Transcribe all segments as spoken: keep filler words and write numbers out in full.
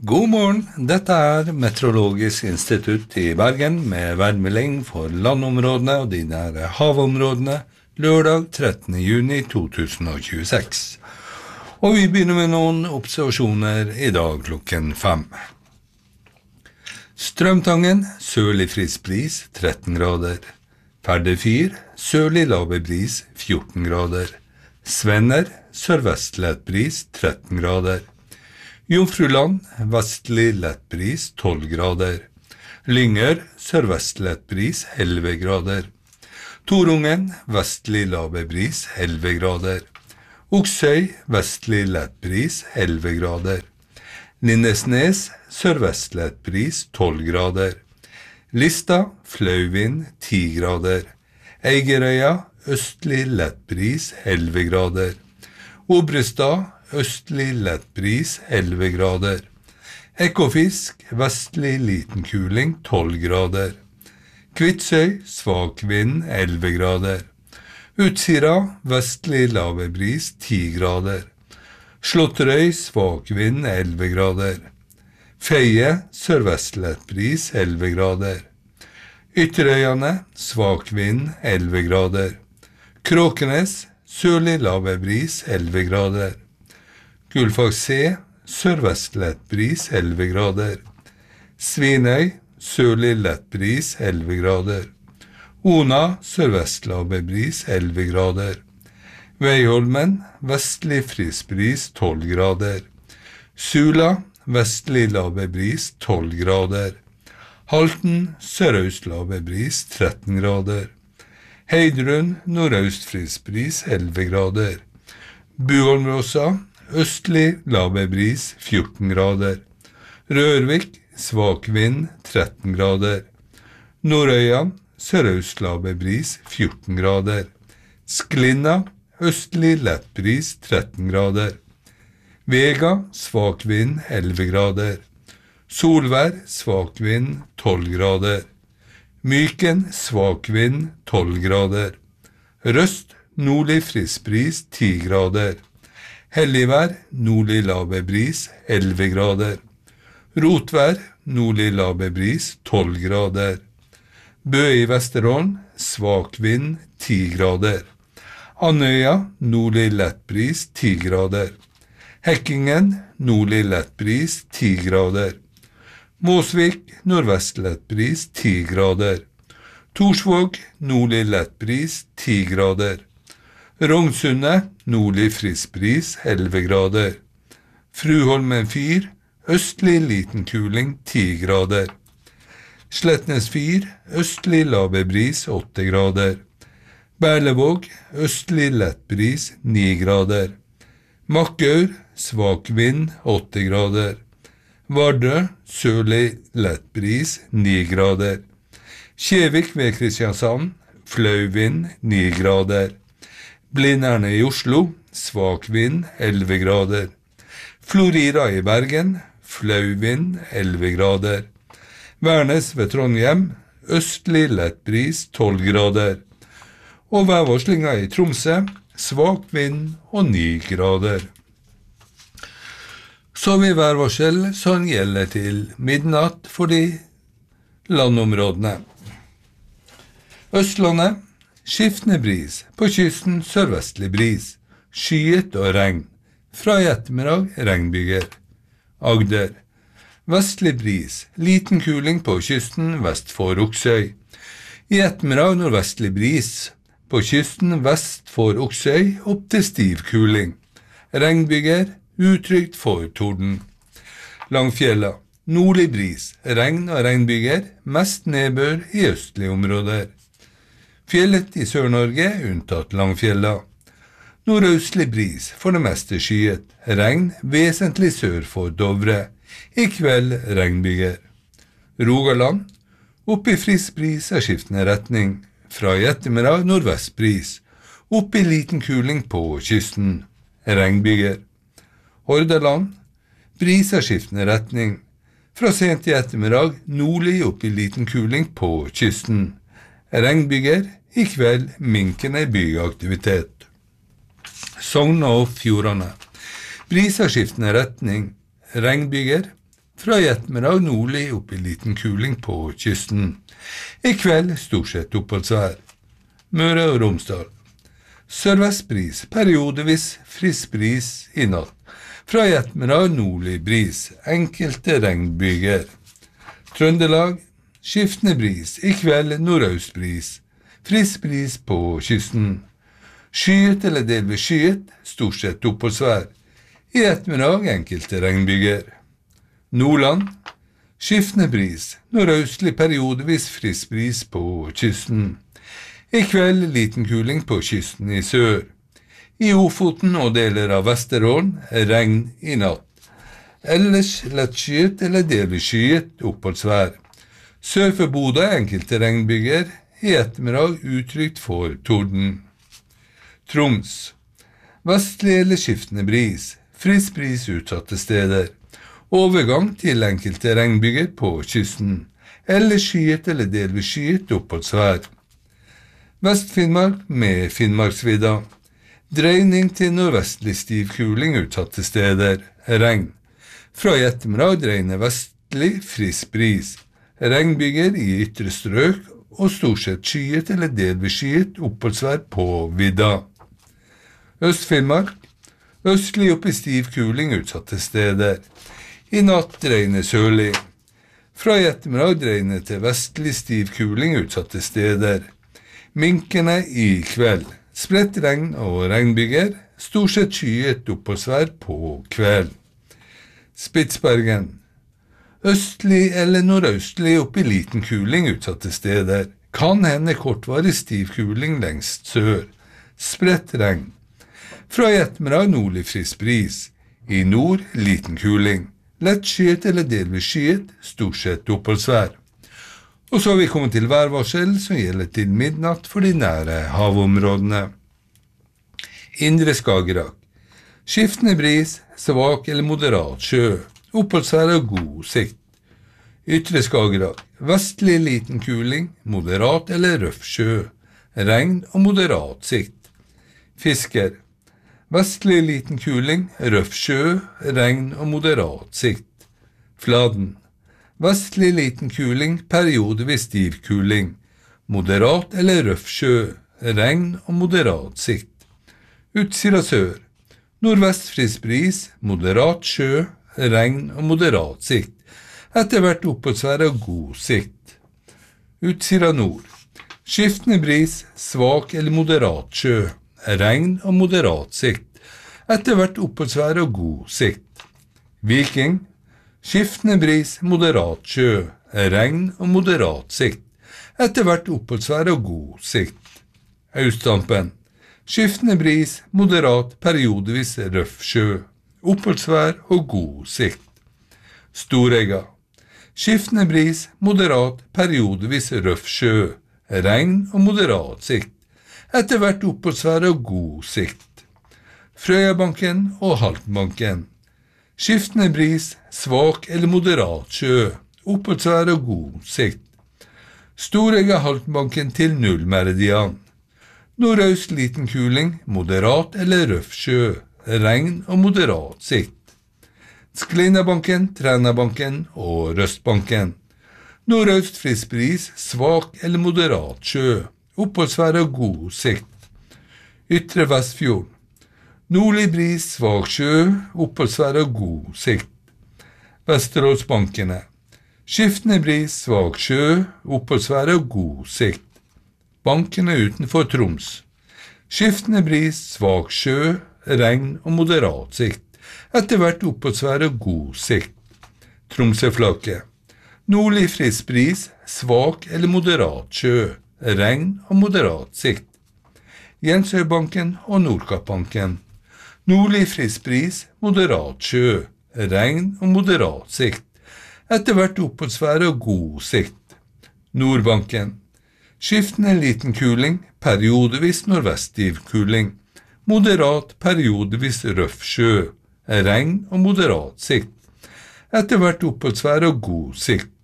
God morgen, dette er Meteorologisk institutt i Bergen med værmelding for landområdene og de nære havområdene lørdag trettende juni to tusen og tjueseks. Og vi begynner med noen observasjoner i dag klokken fem. Strømtangen, sørlig frisk bris tretten grader. Førde-Fyr, sørlig lave bris fjorten grader. Svenner, sørvest lett bris tretten grader. Jomfruland, vestlig lett bris tolv grader. Lyngør, sørvest lett bris elleve grader. Torungen, vestlig lave bris elleve grader. Oksøy, vestlig lett bris elleve grader. Lindesnes, sørvest lett bris tolv grader. Lista, flauvind ti grader. Eigerøya, østlig lett bris elleve grader. Obrestad, østlig lett bris elleve grader. Ekofisk, vestlig liten kuling tolv grader. Kvitsøy, svak vind elleve grader. Utsira, vestlig lave bris ti grader. Slåtterøy, svak vind elleve grader. Feie, sørvest lett bris elleve grader. Ytterøyane, svak vind elleve grader. Kråkenes, sørlig lave bris elleve grader. Gullfaks C, sørvest lett bris elleve grader. Svinøy, sørlig lett bris elleve grader. Ona, sørvest lave bris elleve grader. Veiholmen, vestlig frisk bris tolv grader. Sula, vestlig lave bris tolv grader. Halten, sørøst lave bris tretten grader. Heidrun, nordøst frisk bris elleve grader. Buholmråsa, østlig lave bris fjorten grader. Rørvik, svak vind tretten grader. Nordøya, sørøst lave bris fjorten grader. Sklinna, østlig lett bris tretten grader. Vega, svak vind elleve grader. Solvær, svak vind tolv grader. Myken, svak vind tolv grader. Røst, nordlig frisk bris ti grader. Helligvær, nordlig lave bris elleve grader. Rotvær, nordlig lave bris tolv grader. Bø i Vesterålen, svak vind ti grader. Andøya, nordlig lett bris ti grader. Hekkingen, nordlig lett bris ti grader. Måsvik, nordvest lett bris ti grader. Torsvåg, nordlig lett bris ti grader. Rognsundet, nordlig frisk bris elleve grader. Fruholmen fyr, østlig liten kuling ti grader. Slettnes fyr, østlig lave bris åtte grader. Berlevåg, østlig lett bris ni grader. Makkaur, svak vind åtte grader. Vardø, sørlig lett bris ni grader. Kjevik ved Kristiansand, flau vind ni grader. Blinderne i Oslo, svak vind elleve grader. Florida i Bergen, flau vind elleve grader. Værnes ved Trondheim, østlig lett bris tolv grader. Og værvarslinga i Tromsø, svak vind og ni grader. Så vi værvarsel som gjelder til midnatt for de landområdene. Østlandet, skiftende bris, på kysten sørvestlig bris, skyet og regn, fra i ettermiddag regnbyger. Agder, vestlig bris, liten kuling på kysten vest for Oksøy. I ettermiddag nordvestlig bris, på kysten vest for Oksøy opp til stiv kuling. Regnbyger, utrygt for torden. Langfjella, nordlig bris, regn og regnbyger, mest nedbør i østlige områder. Fjellet i Sør-Norge, unntatt Langfjella. Nordøstlig bris, for det meste skyet. Regn vesentlig sør for Dovre. I kveld regnbyger. Rogaland, opp i frisk bris er skiftende retning. Fra i ettermiddag nordvest bris. Opp i liten kuling på kysten. Regnbyger. Hordaland, bris er skiftende retning. Fra sent i ettermiddag nordlig opp i liten kuling på kysten. Regnbyger, i kveld minkende byaktivitet. Sogn og Fjordane. Bris er skiftende retning. Regnbyger. fra i ettermiddag nordlig opp i liten kuling på kysten. I kveld stort sett oppholdsvær. Møre og Romsdal. Sørvestbris, periodevis frisk bris i natt. Fra i ettermiddag nordlig bris, enkelte regnbyger. Trøndelag, skiftende bris, i kveld nordøstbris, frisk bris på kysten. Skyet eller delvis skyet, stort sett oppholdsvær. I ettermiddag enkelte regnbyger. Nordland, skiftende bris, nordøstlig periodevis frisk bris på kysten. I kveld liten kuling på kysten i sør. I Ofoten og deler av Vesterålen regn i natt. Ellers lett skyet eller delvis skyet oppholdsvær. Sør for Bodø enkelte regnbyger, i ettermiddag utrygt for torden. Troms. Vestlig eller skiftende bris, frisk bris utsatte steder. Overgang til enkelte regnbyger på kysten, eller skyet eller delvis skyet oppholdsvær. Vest-Finnmark med Finnmarksvidda. Dreining til nordvestlig stiv kuling utsatte steder, regn. Fra i ettermiddag dreiende vestlig frisk bris. Regnbyger i ytre strøk og stort sett skyet eller delvis skyet oppholdsvær på vidda. Øst-Finnmark. Østlig opp i stiv kuling utsatte steder. I natt dreiende sørlig. Fra i ettermiddag dreiende til vestlig stiv kuling utsatte steder. Minkene i kveld. Spredt regn og regnbyger. Stort sett skyet oppholdsvær på kveld. Spitsbergen. Østlig eller nordøstlig opp i liten kuling utsatte steder. Kan hende kortvarig stiv kuling lengst sør. Spredt regn. Fra i ettermiddag nordlig frisk bris. I nord liten kuling. Lett skyet eller delvis skyet, stort sett oppholdsvær. Og så har vi kommet til værvarsel som gjelder til midnatt for de nære havområdene. Indre Skagerrak. Skiftende bris, svak eller moderat sjø. Oppholdsvær og god sikt. Ytre Skagerrak. Vestlig liten kuling, moderat eller røff sjø. Regn og moderat sikt. Fisker. Vestlig liten kuling, røff sjø, regn og moderat sikt. Fladen. Vestlig liten kuling, periodevis stiv kuling. Moderat eller røff sjø, regn og moderat sikt. Utsira sør. Nordvest frisk bris, moderat sjø, regn og moderat sikt. Etter hvert oppholdsvær og god sikt. Utsira nord. Skiftende bris, svak eller moderat sjø. Regn og moderat sikt. Etter hvert oppholdsvær og god sikt. Viking. Skiftende bris, moderat sjø. Regn og moderat sikt. Etter hvert oppholdsvær og god sikt. Austdampen. Skiftende bris, moderat, periodevis røff sjø. Oppholdsvær og god sikt. Storegga. Skiftende bris, moderat, periodevis røff sjø. Regn og moderat sikt. Etter hvert oppholdsvær og god sikt. Frøyabanken og Haltenbanken. Skiftende bris, svak eller moderat sjø. Oppholdsvær og god sikt. Storegga Haltenbanken til nullmeridian. Nordøst liten kuling, moderat eller røff sjø. Regn og moderat sikt. Sklinabanken, Trænabanken og Røstbanken. Nordøst frisk bris, svak eller moderat sjø. Oppholdsvær og god sikt. Ytre Vestfjord. Nordlig bris, svak sjø, oppholdsvær og god sikt. Vesterålsbankene. Skiftende bris, svak sjø, oppholdsvær og god sikt. Bankene utenfor Troms. Skiftende bris, svak sjø, regn og moderat sikt. Etter hvert oppholdsvær og god sikt. Tromsøflaket. Nordlig frisk bris, svak eller moderat sjø. Regn og moderat sikt. Jensøybanken og Nordkappbanken. Nordlig frisk bris, moderat sjø. Regn og moderat sikt. Etter hvert oppholdsvær og god sikt. Nordbanken. Skiftende liten kuling, periodevis nordvestiv kuling. Moderat, periodevis røff sjø. Regn og moderat sikt. Etter hvert oppholdsvær og god sikt.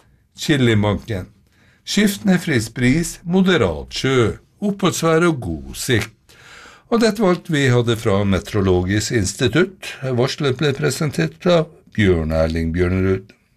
Kilibanken. Skiftende frisk bris, moderat sjø, oppholdsvær og god sikt. Og dette var alt vi hadde fra Meteorologisk institutt. Varslet ble presentert av Bjørn Erling Bjørnerud.